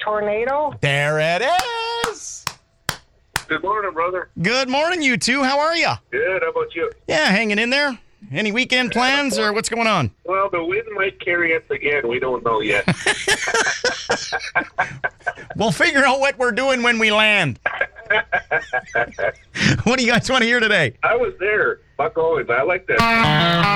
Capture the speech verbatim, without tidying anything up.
tornado. There it is. Good morning, brother. Good morning, you two. How are you? Good. How about you? Yeah, hanging in there. Any weekend plans or what's going on? Well, the wind might carry us again. We don't know yet. We'll figure out what we're doing when we land. What do you guys want to hear today? I was there. Buck Owens. I like that.